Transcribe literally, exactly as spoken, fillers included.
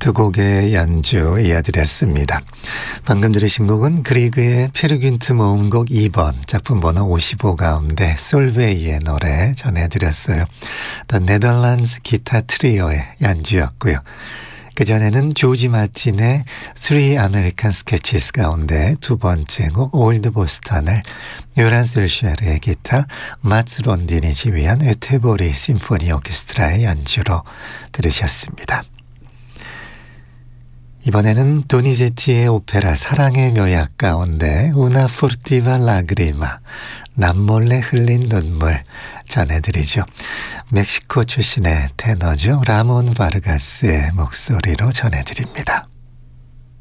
두 곡의 연주 이어드렸습니다. 방금 들으신 곡은 그리그의 페르귄트 모음곡 이 번 작품 번호 오십오 가운데 솔베이의 노래 전해드렸어요. The Netherlands 기타 트리오의 연주였고요. 그전에는 조지 마틴의 Three American Sketches 가운데 두 번째 곡 올드 보스턴을 요란 셀슈아르의 기타, 마츠 론딘이 지휘한 으테보리 심포니 오케스트라의 연주로 들으셨습니다. 이번에는 도니제티의 오페라 사랑의 묘약 가운데 우나 포르티바 라그리마, 남몰래 흘린 눈물 전해드리죠. 멕시코 출신의 테너죠. 라몬 바르가스의 목소리로 전해드립니다.